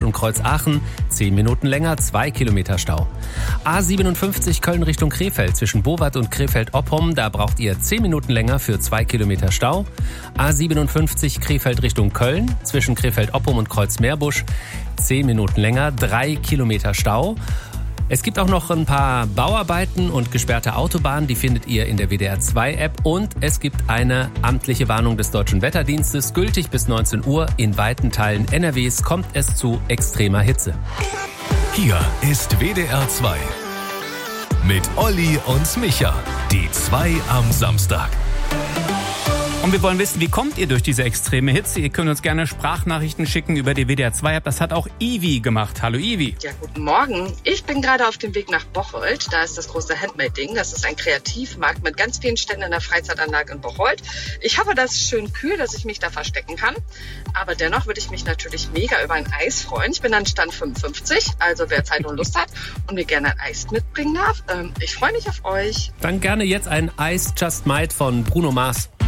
und Kreuz Aachen 10 Minuten länger, 2 Kilometer Stau. A57 Köln Richtung Krefeld zwischen Bowat und Krefeld-Oppum, da braucht ihr 10 Minuten länger für 2 Kilometer Stau. A57 Krefeld Richtung Köln zwischen Krefeld-Oppum und Kreuz-Meerbusch 10 Minuten länger, 3 Kilometer Stau. Es gibt auch noch ein paar Bauarbeiten und gesperrte Autobahnen, die findet ihr in der WDR2-App. Und es gibt eine amtliche Warnung des Deutschen Wetterdienstes. Gültig bis 19 Uhr. In weiten Teilen NRWs kommt es zu extremer Hitze. Hier ist WDR 2 mit Olli und Micha. Die 2 am Samstag. Und wir wollen wissen, wie kommt ihr durch diese extreme Hitze? Ihr könnt uns gerne Sprachnachrichten schicken über die WDR2-App. Das hat auch Ivi gemacht. Hallo Ivi. Ja, guten Morgen. Ich bin gerade auf dem Weg nach Bocholt. Da ist das große Handmade-Ding. Das ist ein Kreativmarkt mit ganz vielen Ständen in der Freizeitanlage in Bocholt. Ich hoffe, das ist schön kühl, dass ich mich da verstecken kann. Aber dennoch würde ich mich natürlich mega über ein Eis freuen. Ich bin an Stand 55, also wer Zeit und Lust hat und mir gerne ein Eis mitbringen darf. Ich freue mich auf euch. Dann gerne jetzt ein Eis Just Might von Bruno Mars.